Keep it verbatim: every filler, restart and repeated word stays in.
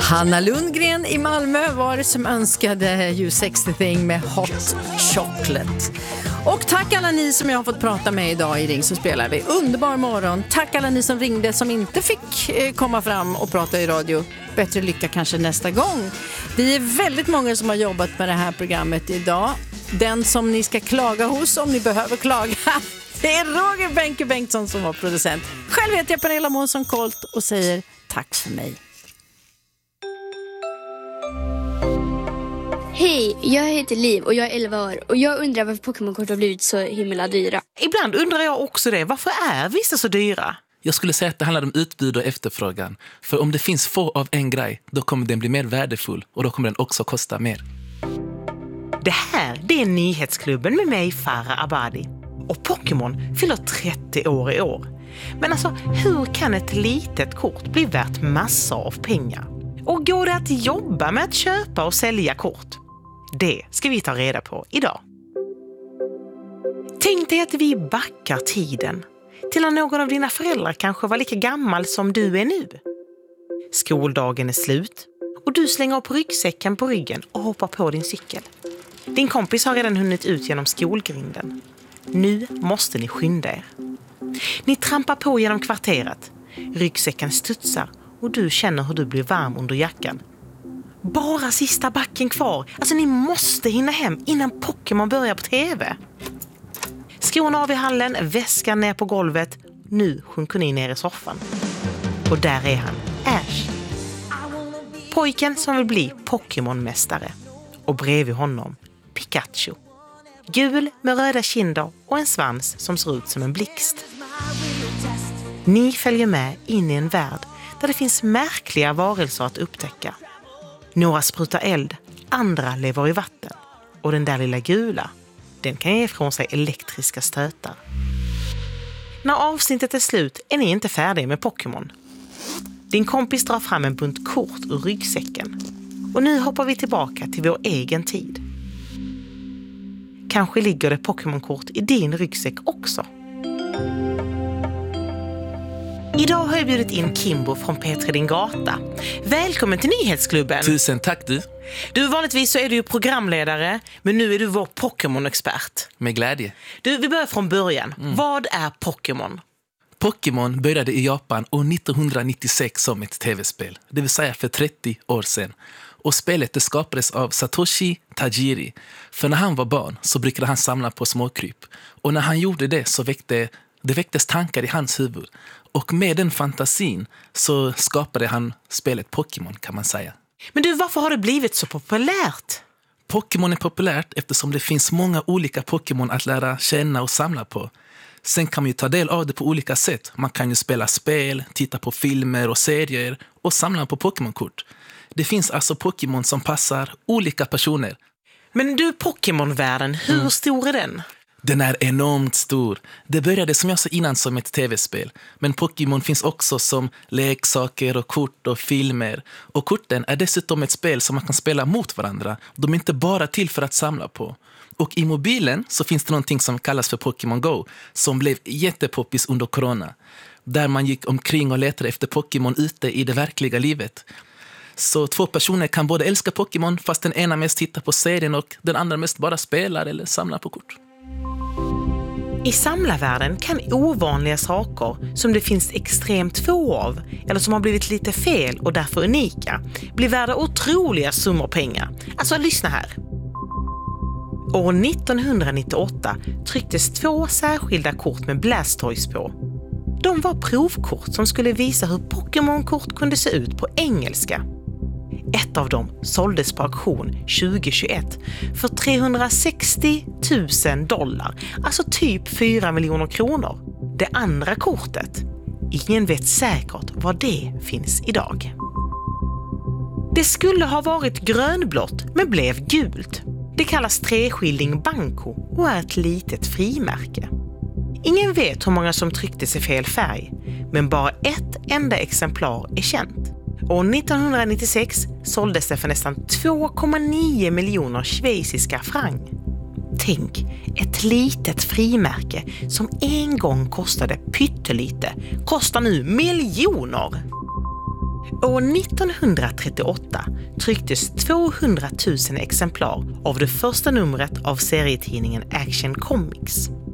Hanna Lundgren i Malmö var det som önskade You Sexy Thing med Hot Chocolate. Och tack alla ni som jag har fått prata med idag i Ring så spelar vi. Underbar morgon. Tack alla ni som ringde som inte fick komma fram och prata i radio. Bättre lycka kanske nästa gång. Vi är väldigt många som har jobbat med det här programmet idag. Den som ni ska klaga hos om ni behöver klaga, det är Roger Benke Bengtsson som var producent. Själv heter jag Pernilla Månsson Colt och säger tack för mig. Hej, jag heter Liv och jag är elva år och jag undrar varför Pokémon-kort har blivit så himla dyra. Ibland undrar jag också det. Varför är vissa så dyra? Jag skulle säga att det handlar om utbud och efterfrågan. För om det finns få av en grej, då kommer den bli mer värdefull och då kommer den också kosta mer. Det här, det är Nyhetsklubben med mig, Farah Abadi. Och Pokémon fyller trettio år i år. Men alltså, hur kan ett litet kort bli värt massor av pengar? Och går det att jobba med att köpa och sälja kort? Det ska vi ta reda på idag. Tänk dig att vi backar tiden till när någon av dina föräldrar kanske var lika gammal som du är nu. Skoldagen är slut och du slänger upp ryggsäcken på ryggen och hoppar på din cykel. Din kompis har redan hunnit ut genom skolgrinden. Nu måste ni skynda er. Ni trampar på genom kvarteret. Ryggsäcken studsar och du känner hur du blir varm under jackan. Bara sista backen kvar. Alltså ni måste hinna hem innan Pokémon börjar på tv. Skorna av i hallen, väskan ner på golvet. Nu sjunker ni ner i soffan. Och där är han, Ash. Pojken som vill bli Pokémon-mästare. Och bredvid honom, Pikachu. Gul med röda kinder och en svans som ser ut som en blixt. Ni följer med in i en värld där det finns märkliga varelser att upptäcka. Några sprutar eld, andra lever i vatten. Och den där lilla gula, den kan ge ifrån sig elektriska stötar. När avsnittet är slut är ni inte färdiga med Pokémon. Din kompis drar fram en bunt kort ur ryggsäcken. Och nu hoppar vi tillbaka till vår egen tid. Kanske ligger det Pokémon-kort i din ryggsäck också. Idag har jag bjudit in Kimbo från P tre Din Gata. Välkommen till Nyhetsklubben. Tusen tack du. Du, vanligtvis så är du ju programledare, men nu är du vår Pokémon-expert. Med glädje. Du, vi börjar från början. Mm. Vad är Pokémon? Pokémon började i Japan år nittonhundranittiosex som ett tv-spel. Det vill säga för trettio år sedan. Och spelet det skapades av Satoshi Tajiri. För när han var barn så brukade han samla på småkryp. Och när han gjorde det så väckte, det väcktes tankar i hans huvud. Och med den fantasin så skapade han spelet Pokémon, kan man säga. Men du, varför har det blivit så populärt? Pokémon är populärt eftersom det finns många olika Pokémon att lära känna och samla på. Sen kan man ju ta del av det på olika sätt. Man kan ju spela spel, titta på filmer och serier och samla på Pokémon-kort. Det finns alltså Pokémon som passar olika personer. Men du, Pokémon-världen, hur mm. stor är den? Den är enormt stor. Det började som jag sa innan som ett tv-spel. Men Pokémon finns också som leksaker och kort och filmer. Och korten är dessutom ett spel som man kan spela mot varandra. De är inte bara till för att samla på. Och i mobilen så finns det någonting som kallas för Pokémon Go. Som blev jättepoppis under corona. Där man gick omkring och letade efter Pokémon ute i det verkliga livet. Så två personer kan både älska Pokémon fast den ena mest tittar på serien och den andra mest bara spelar eller samlar på kort. I samlarvärlden kan ovanliga saker som det finns extremt få av eller som har blivit lite fel och därför unika bli värda otroliga summor pengar. Alltså lyssna här. År nittonhundranittioåtta trycktes två särskilda kort med Blastoise på. De var provkort som skulle visa hur Pokémon-kort kunde se ut på engelska. Ett av dem såldes på auktion tjugohundratjugoett för trehundrasextio tusen dollar, alltså typ fyra miljoner kronor. Det andra kortet, ingen vet säkert var det finns idag. Det skulle ha varit grönblått men blev gult. Det kallas treskilling banco och är ett litet frimärke. Ingen vet hur många som trycktes i fel färg, men bara ett enda exemplar är känt. År nittonhundranittiosex såldes det för nästan två komma nio miljoner schweiziska franc. Tänk, ett litet frimärke som en gång kostade pyttelite kostar nu miljoner. År nittonhundratrettioåtta trycktes tvåhundratusen exemplar av det första numret av serietidningen Action Comics.